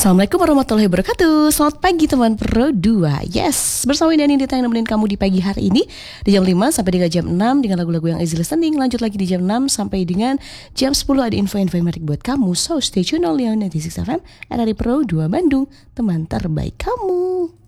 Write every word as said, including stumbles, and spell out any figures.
Assalamualaikum warahmatullahi wabarakatuh. Selamat pagi teman Pro dua. Yes, bersama Dani Dita yang nemenin kamu di pagi hari ini di jam lima sampai dengan jam enam dengan lagu-lagu yang easy listening. Lanjut lagi di jam enam sampai dengan jam sepuluh ada info-info yang menarik buat kamu. So stay tune only on ninety-six F M R R I Pro dua Bandung, teman terbaik kamu.